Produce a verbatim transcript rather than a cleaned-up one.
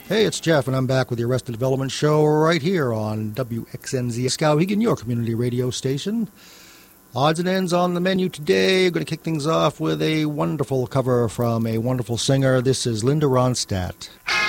Hey, it's Jeff, and I'm back with the Arrested Development Show right here on W X N Z Skowhegan, your community radio station. Odds and ends on the menu today. We're going to kick things off with a wonderful cover from a wonderful singer. This is Linda Ronstadt.